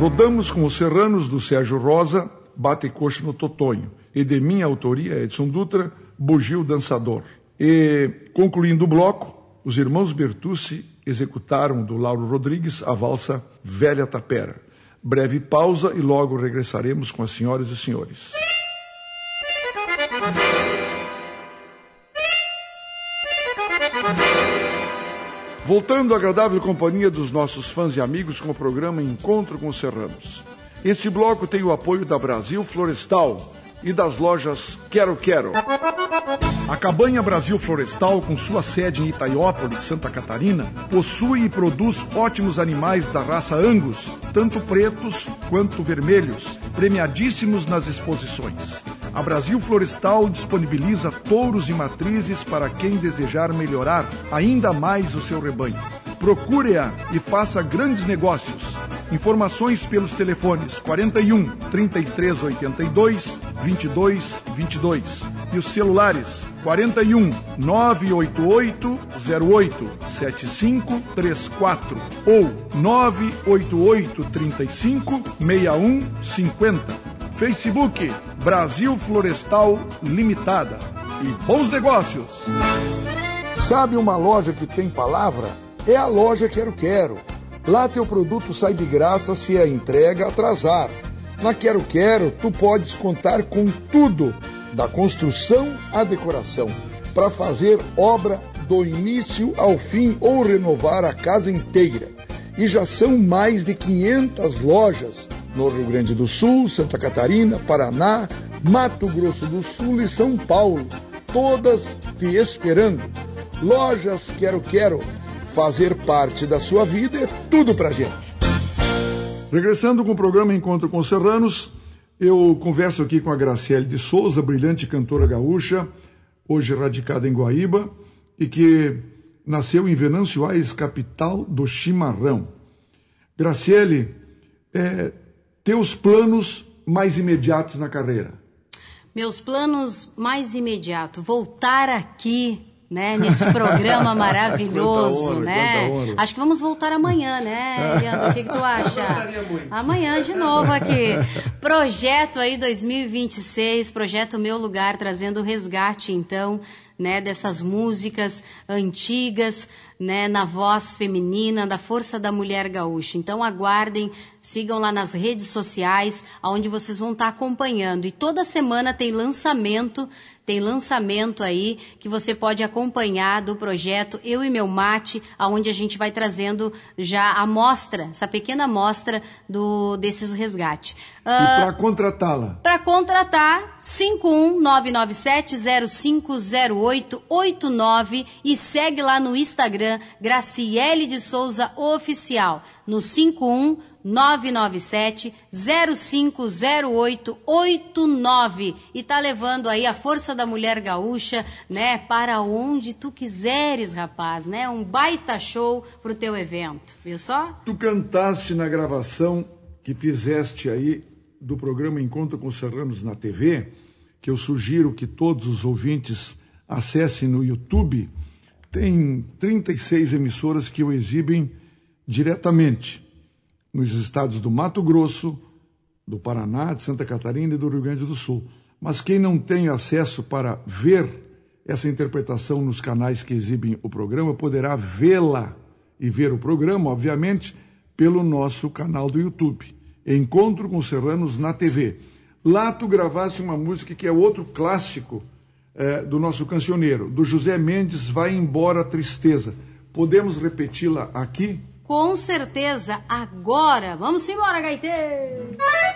Rodamos com os Serranos, do Sérgio Rosa, Bate Coxa no Totonho. E de minha autoria, Edson Dutra, Bugio Dançador. E, concluindo o bloco, os irmãos Bertucci executaram do Lauro Rodrigues a valsa Velha Tapera. Breve pausa e logo regressaremos com as senhoras e senhores. Voltando à agradável companhia dos nossos fãs e amigos com o programa Encontro com os Serranos. Este bloco tem o apoio da Brasil Florestal e das lojas Quero Quero. A Cabanha Brasil Florestal, com sua sede em Itaiópolis, Santa Catarina, possui e produz ótimos animais da raça Angus, tanto pretos quanto vermelhos, premiadíssimos nas exposições. A Brasil Florestal disponibiliza touros e matrizes para quem desejar melhorar ainda mais o seu rebanho. Procure-a e faça grandes negócios. Informações pelos telefones 41 3382 2222 e os celulares 41 988 08 7534 ou 988 35 6150. Facebook Brasil Florestal Limitada. E bons negócios! Sabe uma loja que tem palavra? É a loja Quero Quero. Lá teu produto sai de graça se a entrega atrasar. Na Quero Quero, tu podes contar com tudo, da construção à decoração, para fazer obra do início ao fim ou renovar a casa inteira. E já são mais de 500 lojas no Rio Grande do Sul, Santa Catarina, Paraná, Mato Grosso do Sul e São Paulo, todas te esperando. Lojas Quero Quero. Fazer parte da sua vida é tudo pra gente. Regressando com o programa Encontro com os Serranos, eu converso aqui com a Graciele de Souza, brilhante cantora gaúcha, hoje radicada em Guaíba, e que nasceu em Venâncio Aires, capital do chimarrão. Graciele, teus planos mais imediatos na carreira? Meus planos mais imediatos, voltar aqui, né, nesse programa maravilhoso, honra, né? Acho que vamos voltar amanhã, né, Leandro? O que tu acha? Amanhã de novo aqui. Projeto aí 2026, projeto Meu Lugar, trazendo o resgate, então, né, dessas músicas antigas, né, na voz feminina, da força da mulher gaúcha. Então aguardem, sigam lá nas redes sociais, onde vocês vão estar acompanhando. E toda semana tem lançamento aí que você pode acompanhar do projeto Eu e Meu Mate, aonde a gente vai trazendo já a amostra, essa pequena amostra desses resgates. E para contratá-la? Para contratar, 51997050889 e segue lá no Instagram, Graciele de Souza Oficial, no 51997050889 e tá levando aí a força da mulher gaúcha, né, para onde tu quiseres, rapaz, né, um baita show pro teu evento, viu só? Tu cantaste na gravação que fizeste aí do programa Encontro com os Serranos na TV, que eu sugiro que todos os ouvintes acessem no YouTube. Tem 36 emissoras que o exibem diretamente nos estados do Mato Grosso, do Paraná, de Santa Catarina e do Rio Grande do Sul. Mas quem não tem acesso para ver essa interpretação nos canais que exibem o programa, poderá vê-la e ver o programa, obviamente, pelo nosso canal do YouTube. Encontro com os Serranos na TV. Lá tu gravaste uma música que é outro clássico do nosso cancioneiro, do José Mendes, Vai Embora a Tristeza. Podemos repeti-la aqui? Com certeza, agora. Vamos embora, gaiteiro!